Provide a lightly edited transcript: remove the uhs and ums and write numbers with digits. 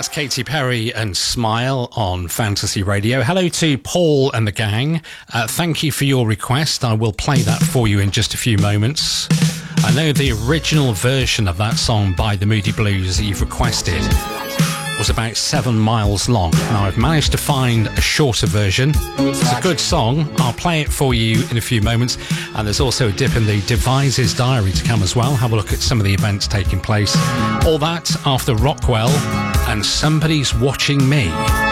Katy Perry and Smile on Fantasy Radio. Hello to Paul and the gang. Thank you for your request. I will play that for you in just a few moments. I know the original version of that song by the Moody Blues that you've requested was about 7 miles long. Now I've managed to find a shorter version. It's a good song. I'll play it for you in a few moments. And there's also a dip in the Devises Diary to come as well. Have a look at some of the events taking place. All that after Rockwell and Somebody's Watching Me.